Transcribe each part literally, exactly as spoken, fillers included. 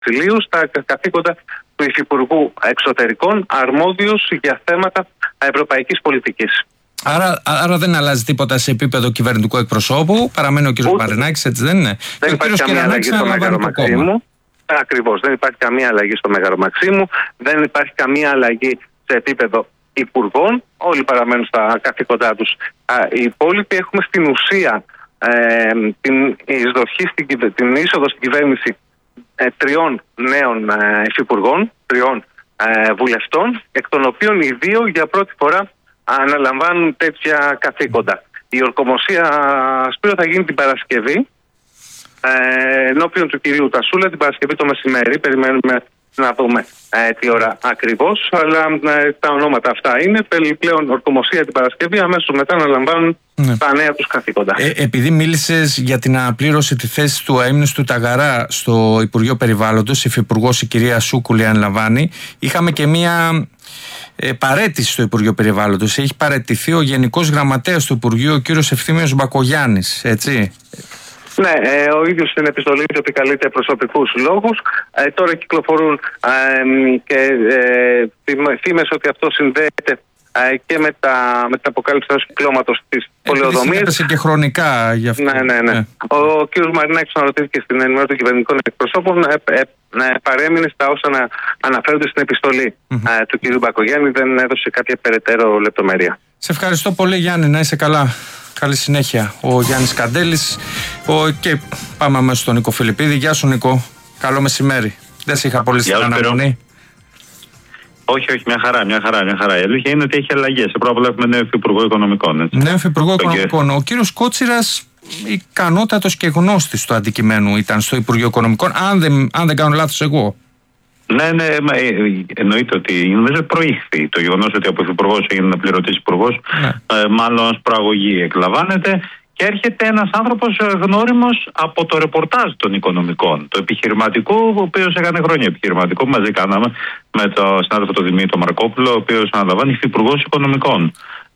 Βασιλείου στα καθήκοντα του Υφυπουργού Εξωτερικών, αρμόδιος για θέματα ευρωπαϊκής πολιτικής. Άρα, άρα δεν αλλάζει τίποτα σε επίπεδο κυβερνητικού εκπροσώπου, παραμένει ο κ. Μαρινάκης, έτσι δεν είναι? Δεν και υπάρχει καμία αλλαγή στο Μέγαρο Μαξίμου. Ακριβώς, δεν υπάρχει καμία αλλαγή στο Μέγαρο Μαξίμου, δεν υπάρχει καμία αλλαγή σε επίπεδο υπουργών. Όλοι παραμένουν στα καθήκοντά τους. Οι υπόλοιποι έχουμε στην ουσία ε, την εισδοχή, στην, την είσοδο στην κυβέρνηση ε, τριών νέων ε, υφυπουργών, τριών ε, βουλευτών, εκ των οποίων οι δύο για πρώτη φορά αναλαμβάνουν τέτοια καθήκοντα. Η ορκομοσία, Σπύρο, θα γίνει την Παρασκευή ε, ενώπιον του κυρίου Τασούλα, την Παρασκευή το μεσημέρι. Περιμένουμε να δούμε ε, τι ώρα ακριβώς, αλλά ε, τα ονόματα αυτά είναι. Πλέον ορκομοσία την Παρασκευή, αμέσως μετά αναλαμβάνουν ναι. τα νέα τους καθήκοντα. Ε, επειδή μίλησες για την αναπλήρωση τη θέση του αείμνηστου του Ταγαρά στο Υπουργείο Περιβάλλοντος, υφυπουργός η κυρία Σούκουλη αναλαμβάνει, είχαμε και μία ε, παραίτηση στο Υπουργείο Περιβάλλοντος. Έχει παραιτηθεί ο Γενικός Γραμματέας του Υπουργείου, ο κύριος Ευθύμιος Μπακογιάννης, έτσι? Ναι, ε, ο ίδιος στην επιστολή του επικαλείται προσωπικούς λόγους. Ε, τώρα κυκλοφορούν ε, και ε, φήμες ότι αυτό συνδέεται ε, και με, τα, με την αποκάλυψη ενός κυκλώματος της πολεοδομίας. Συνέπεσε και χρονικά γι' αυτό. Ναι, ναι, ναι. ναι. Ο κ. Μαρινάκης αναρωτήθηκε στην ενημέρωση των κυβερνητικών εκπροσώπων, ε, ε, ε, παρέμεινε στα όσα να αναφέρονται στην επιστολή mm-hmm. ε, του κ. Μπακογιάννη, δεν έδωσε κάποια περαιτέρω λεπτομέρεια. Σε ευχαριστώ πολύ, Γιάννη, να είσαι καλά. Καλή συνέχεια. Ο Γιάννης Καντέλης ο... και πάμε αμέσως στον Νίκο Φιλιππίδη. Γεια σου, Νίκο. Καλό μεσημέρι. Δεν σε είχα πολύ στην αναμονή. Όχι, όχι, μια χαρά, μια χαρά, μια χαρά. Η αλήθεια είναι ότι έχει αλλαγές. Πρώτα απ' όλα έχουμε νέο Υφυπουργό Οικονομικών. Έτσι. Νέο Υφυπουργό Οικονομικών. Ο κύριος Κότσιρας, ικανότατος και γνώστης του αντικειμένου, ήταν στο Υπουργείο Οικονομικών, αν δεν, αν δεν κάνω λάθος εγώ. Ναι, ναι, εννοείται ότι νομίζω προήχθη το γεγονός ότι από Υφυπουργός έγινε αναπληρωτής Υπουργός, ναι. ε, μάλλον ως προαγωγή εκλαμβάνεται. Και έρχεται ένας άνθρωπος γνώριμος από το ρεπορτάζ των οικονομικών, το επιχειρηματικό, ο οποίος έκανε χρόνια επιχειρηματικό, μαζί κάναμε με τον συνάδελφο τον Δημήτρη Μαρκόπουλο, ο οποίος αναλαμβάνει Υφυπουργός Οικονομικών.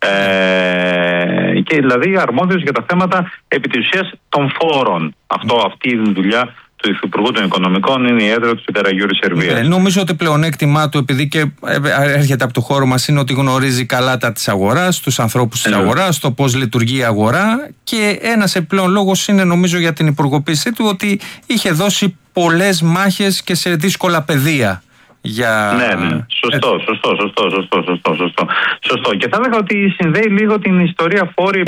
Ε, και δηλαδή αρμόδιος για τα θέματα επί της ουσίας των φόρων. Αυτό, αυτή είναι η δουλειά του Υφυπουργού των Οικονομικών, είναι η έδρα του Σιδεραγιούρη Σερβίας. Ε, νομίζω ότι πλεονέκτημά του, επειδή και έρχεται από το χώρο μας, είναι ότι γνωρίζει καλά τα της αγοράς, τους ανθρώπους της ε, αγοράς, το πώς λειτουργεί η αγορά, και ένας επιπλέον λόγος είναι, νομίζω, για την υπουργοποίησή του, ότι είχε δώσει πολλές μάχες και σε δύσκολα πεδία. Για... Ναι, ναι. Σωστό, σωστό, σωστό, σωστό, σωστό, σωστό, σωστό. Και θα έλεγα ότι συνδέει λίγο την ιστορία φόρη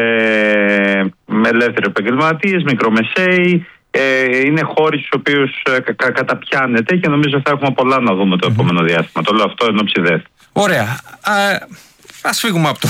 ε, με ελεύθεροι επαγγελματίες, μικρομεσαίοι. Ε, είναι χώροι στους οποίους ε, κα, καταπιάνεται και νομίζω θα έχουμε πολλά να δούμε το mm-hmm. επόμενο διάστημα. Το λέω αυτό ενώ ψηδεύει. Ωραία. Α, ας φύγουμε από το,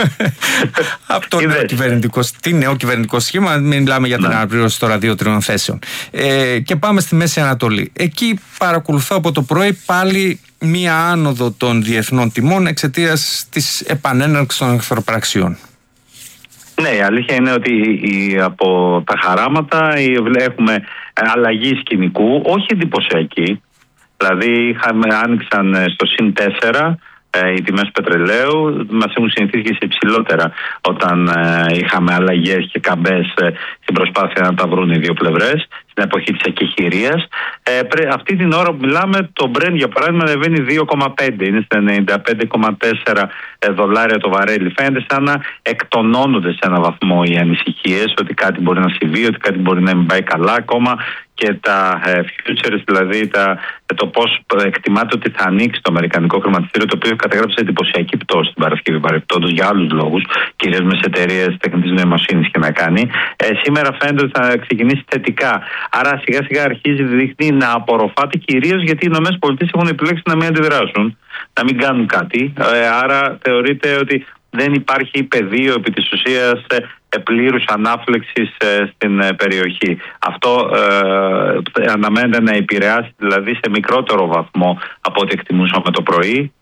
από το νέο κυβερνητικό, τι νέο κυβερνητικό σχήμα. Μιλάμε για την ναι. αναπλήρωση τώρα δύο-τριών θέσεων. Ε, και πάμε στη Μέση Ανατολή. Εκεί παρακολουθώ από το πρωί πάλι μία άνοδο των διεθνών τιμών εξαιτίας της επανέναρξης των εχθροπραξιών. Ναι, η αλήθεια είναι ότι η, από τα χαράματα η, έχουμε αλλαγή σκηνικού, όχι εντυπωσιακή. Δηλαδή είχαμε, άνοιξαν στο συν τέσσερα ε, οι τιμές πετρελαίου, μας έχουν συνηθίσει και σε υψηλότερα όταν ε, είχαμε αλλαγές και καμπές ε, στην προσπάθεια να τα βρουν οι δύο πλευρές, στην εποχή της εκεχηρίας. Ε, πρέ, αυτή την ώρα που μιλάμε, το Brent για παράδειγμα ανεβαίνει δύο κόμμα πέντε, είναι στα ενενήντα πέντε κόμμα τέσσερα δολάρια το βαρέλι. Φαίνεται σαν να εκτονώνονται σε έναν βαθμό οι ανησυχίες ότι κάτι μπορεί να συμβεί, ότι κάτι μπορεί να μην πάει καλά ακόμα. Και τα ε, futures, δηλαδή τα, το πώς εκτιμάται ότι θα ανοίξει το αμερικανικό χρηματιστήριο, το οποίο καταγράψει εντυπωσιακή πτώση την Παρασκευή παρεπτόντως για άλλους λόγους, κυρίως με εταιρείες τεχνητής νοημοσύνης και να κάνει. Ε, σήμερα φαίνεται ότι θα ξεκινήσει θετικά. Άρα σιγά σιγά αρχίζει δείχνει να απορροφάται, κυρίως γιατί οι ΗΠΑ έχουν επιλέξει να μην αντιδράσουν, να μην κάνουν κάτι. Ε, άρα θεωρείται ότι δεν υπάρχει πεδίο επί της ουσίας πλήρους ανάφλεξης στην περιοχή. Αυτό ε, αναμένεται να επηρεάσει δηλαδή σε μικρότερο βαθμό από ό,τι εκτιμούσαμε το πρωί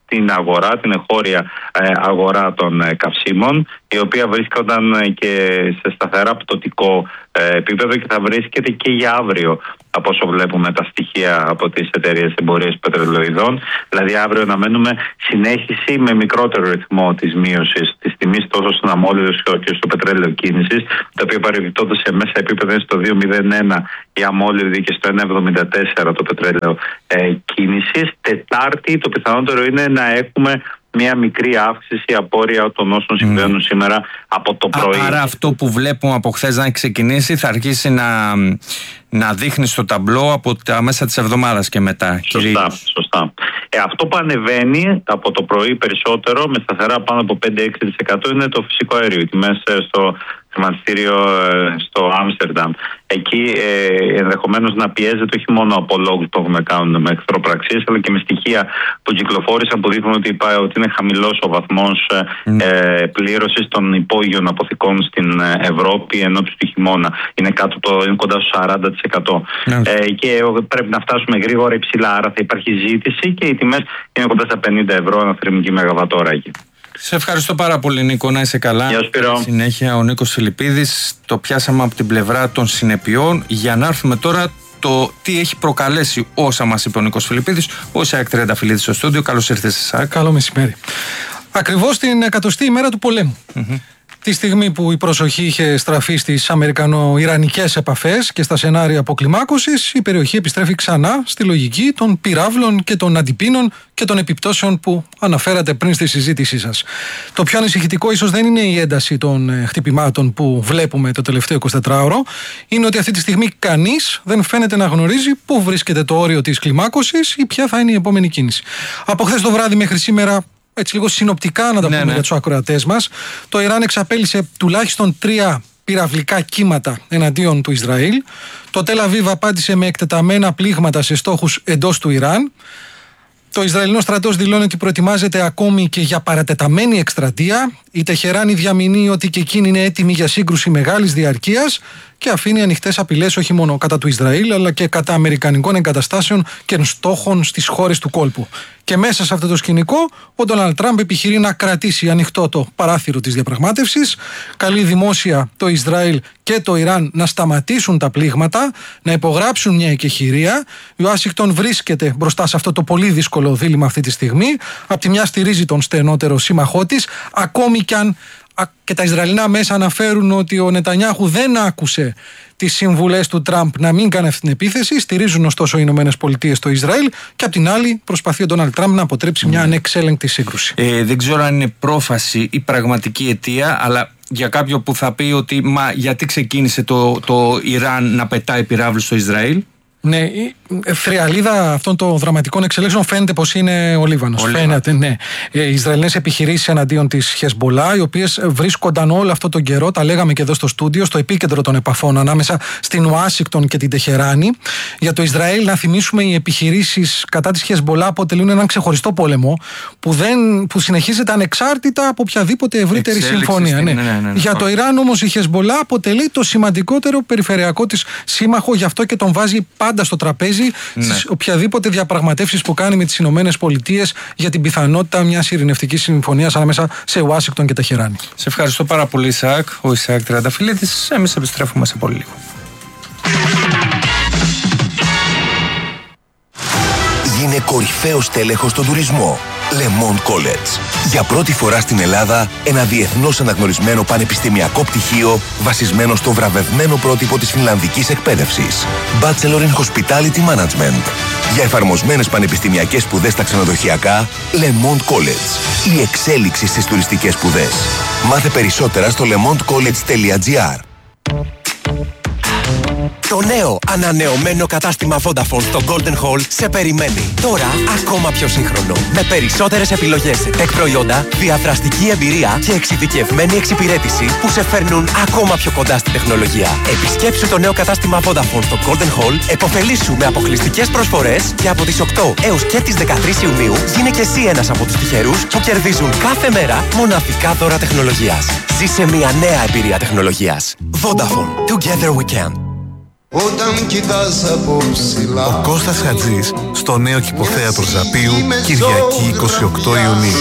την αγορά, την εγχώρια αγορά των καυσίμων, η οποία βρίσκονταν και σε σταθερά πτωτικό επίπεδο και θα βρίσκεται και για αύριο, από όσο βλέπουμε τα στοιχεία από τις εταιρείες εμπορίας πετρελαιοειδών. Δηλαδή αύριο αναμένουμε συνέχιση με μικρότερο ρυθμό της μείωσης της τιμής τόσο στον αμμόλυο όσο και στο πετρέλαιο κίνησης, το οποίο παρεμπιπτόντως σε μέσα επίπεδα είναι στο δύο κόμμα μηδέν ένα η αμμόλυδη και στο ένα κόμμα εβδομήντα τέσσερα το πετρέλαιο ε, κίνησης. Τετάρτη το πιθανότερο είναι να έχουμε μια μικρή αύξηση απόρρια των όσων συμβαίνουν mm. σήμερα από το πρωί. Άρα αυτό που βλέπουμε από χθες να έχει ξεκινήσει θα αρχίσει να, να δείχνει στο ταμπλό από τα μέσα της εβδομάδας και μετά. Σωστά, κύριε. σωστά. Ε, αυτό που ανεβαίνει από το πρωί περισσότερο με σταθερά πάνω από πέντε με έξι τοις εκατό είναι το φυσικό αέριο. Οι τιμές στο χρηματιστήριο στο Άμστερνταμ. Εκεί ε, ενδεχομένως να πιέζεται όχι μόνο από λόγους που έχουμε κάνουν με εχθροπραξίες, αλλά και με στοιχεία που κυκλοφόρησαν που δείχνουν ότι, ότι είναι χαμηλός ο βαθμός mm. ε, πλήρωσης των υπόγειων αποθηκών στην Ευρώπη ενόψει του χειμώνα. Είναι, κάτω το, είναι κοντά στο σαράντα τοις εκατό. Mm. Ε, και πρέπει να φτάσουμε γρήγορα υψηλά, άρα θα υπάρχει ζήτηση και οι τιμές είναι κοντά στα πενήντα ευρώ ανά θερμική μεγαβατόρα εκεί. Σε ευχαριστώ πάρα πολύ, Νίκο, να είσαι καλά. Γεια σου, Σπύρο. Συνέχεια ο Νίκος Φιλιππίδης. Το πιάσαμε από την πλευρά των συνεπειών για να έρθουμε τώρα το τι έχει προκαλέσει όσα μας είπε ο Νίκος Φιλιππίδης. Ο Ισαάκ Τριανταφυλλίδης στο στούντιο. Καλώς ήρθες, Ισαάκ. Καλό μεσημέρι. Ακριβώς την εκατοστή ημέρα του πολέμου. Mm-hmm. Τη στιγμή που η προσοχή είχε στραφεί στις αμερικανο-ιρανικές επαφές και στα σενάρια αποκλιμάκωσης, η περιοχή επιστρέφει ξανά στη λογική των πυράβλων και των αντιπίνων και των επιπτώσεων που αναφέρατε πριν στη συζήτησή σας. Το πιο ανησυχητικό ίσως δεν είναι η ένταση των χτυπημάτων που βλέπουμε το τελευταίο εικοσιτετράωρο, είναι ότι αυτή τη στιγμή κανείς δεν φαίνεται να γνωρίζει πού βρίσκεται το όριο της κλιμάκωσης ή ποια θα είναι η επόμενη κίνηση. Από χθες το βράδυ μέχρι σήμερα, έτσι λίγο συνοπτικά να τα πούμε ναι, ναι. για τους ακροατές μας, το Ιράν εξαπέλυσε τουλάχιστον τρία πυραυλικά κύματα εναντίον του Ισραήλ. Το Τελ Αβίβ απάντησε με εκτεταμένα πλήγματα σε στόχους εντός του Ιράν. Το Ισραηλινό στρατός δηλώνει ότι προετοιμάζεται ακόμη και για παρατεταμένη εκστρατεία. Η Τεχεράνη διαμηνύει ότι και εκείνη είναι έτοιμη για σύγκρουση μεγάλης διαρκείας και αφήνει ανοιχτές απειλές όχι μόνο κατά του Ισραήλ αλλά και κατά αμερικανικών εγκαταστάσεων και στόχων στις χώρες του κόλπου. Και μέσα σε αυτό το σκηνικό, ο Ντόναλντ Τραμπ επιχειρεί να κρατήσει ανοιχτό το παράθυρο της διαπραγμάτευσης. Καλεί δημόσια το Ισραήλ και το Ιράν να σταματήσουν τα πλήγματα, να υπογράψουν μια εκεχηρία. Η Ουάσιγκτον βρίσκεται μπροστά σε αυτό το πολύ δύσκολο δίλημμα αυτή τη στιγμή. Απ' τη μια στηρίζει τον στενότερο σύμμαχό της, ακόμη κι αν και τα Ισραηλινά μέσα αναφέρουν ότι ο Νετανιάχου δεν άκουσε τις συμβουλές του Τραμπ να μην κάνει αυτή την επίθεση. Στηρίζουν ωστόσο οι Ηνωμένες Πολιτείες στο Ισραήλ και απ' την άλλη προσπαθεί ο Ντόναλντ Τραμπ να αποτρέψει μια ανεξέλεγκτη σύγκρουση. Ε, δεν ξέρω αν είναι πρόφαση ή πραγματική αιτία, αλλά για κάποιον που θα πει ότι μα γιατί ξεκίνησε το, το Ιράν να πετάει πυράβλους στο Ισραήλ. Ναι, η θριαλίδα αυτών των δραματικών εξελίξεων φαίνεται πως είναι ο Λίβανος. Φαίνεται, ναι. Οι Ισραηλινές επιχειρήσεις εναντίον της Χεσμπολά, οι οποίες βρίσκονταν όλο αυτό τον καιρό, τα λέγαμε και εδώ στο στούντιο, στο επίκεντρο των επαφών ανάμεσα στην Ουάσιγκτον και την Τεχεράνη. Για το Ισραήλ, να θυμίσουμε, οι επιχειρήσεις κατά της Χεσμπολά αποτελούν έναν ξεχωριστό πόλεμο που, δεν, που συνεχίζεται ανεξάρτητα από οποιαδήποτε ευρύτερη Εξέλιξη συμφωνία. Στην... Ναι. Ναι, ναι, ναι, ναι. Για το Ιράν όμως η Χεσμπολά αποτελεί το σημαντικότερο περιφερειακό της σύμμαχο, γι' αυτό και τον βάζει πάντα στο τραπέζι ναι. στις οποιαδήποτε διαπραγματεύσεις που κάνει με τις Ηνωμένες Πολιτείες για την πιθανότητα μιας ειρηνευτικής συμφωνίας ανάμεσα σε Ουάσιγκτον και Τεχεράνη. Σε ευχαριστώ πάρα πολύ, Ισαάκ. Ο Ισαάκ Τριανταφυλλίδης. Εμείς επιστρέφουμε σε πολύ λίγο. Γίνε κορυφαίος τέλεχος στον τουρισμό. Le Monde College. Για πρώτη φορά στην Ελλάδα, ένα διεθνώς αναγνωρισμένο πανεπιστημιακό πτυχίο βασισμένο στο βραβευμένο πρότυπο της φινλανδικής εκπαίδευσης. Bachelor in Hospitality Management. Για εφαρμοσμένες πανεπιστημιακές σπουδές στα ξενοδοχειακά, Le Monde College. Η εξέλιξη στις τουριστικές σπουδές. Μάθε περισσότερα στο lemondcollege τελεία gr. Το νέο ανανεωμένο κατάστημα Vodafone στο Golden Hall σε περιμένει. Τώρα ακόμα πιο σύγχρονο. Με περισσότερες επιλογές σε tech προϊόντα, διαφραστική εμπειρία και εξειδικευμένη εξυπηρέτηση που σε φέρνουν ακόμα πιο κοντά στην τεχνολογία. Επισκέψου το νέο κατάστημα Vodafone στο Golden Hall, επωφελήσου με αποκλειστικές προσφορές και από τις οκτώ έως και τις δεκατρείς Ιουνίου γίνε και εσύ ένας από τους τυχερούς που κερδίζουν κάθε μέρα μοναδικά δώρα τεχνολογίας. Ζήσε μια νέα εμπειρία τεχνολογίας. Vodafone. Together we can. Όταν κοιτάς από ψηλά. Ο Κώστας Χατζής στο νέο κηποθέατρο Ζαπίου, Κυριακή εικοστή ογδόη Ιουνίου.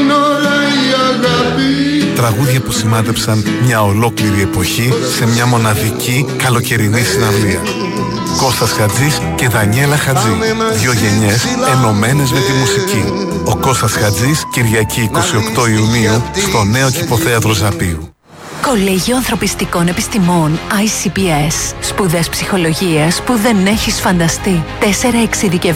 Τραγούδια που σημάδεψαν μια ολόκληρη εποχή σε μια μοναδική καλοκαιρινή συναυλία. Κώστας Χατζής και Δανιέλα Χατζή. Δύο γενιές ενωμένες με τη μουσική. Ο Κώστας Χατζής, Κυριακή εικοστή ογδόη Ιουνίου, στο νέο κηποθέατρο Ζαπίου. Κολέγιο Ανθρωπιστικών Επιστημών άι σι πι ες. Σπουδές ψυχολογίας που δεν έχεις φανταστεί. Τέσσερα εξειδικευμένα